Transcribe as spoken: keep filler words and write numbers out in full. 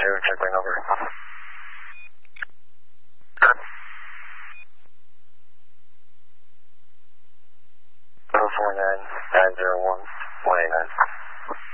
two, check my number. four four nine nine zero one one eight nine.